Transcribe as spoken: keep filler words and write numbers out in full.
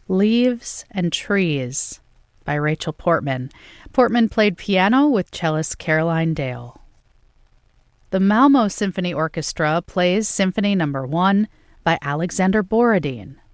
Leaves and Trees by Rachel Portman. Portman played piano with cellist Caroline Dale. The Malmo Symphony Orchestra plays Symphony Number one by Alexander Borodin.